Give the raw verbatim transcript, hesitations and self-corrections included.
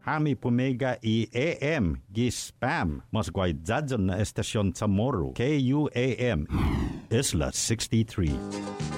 Hami pumega i A M gi spam. Mas guay dadyon na estasyon sa Moro. K U A M Isla sixty-three.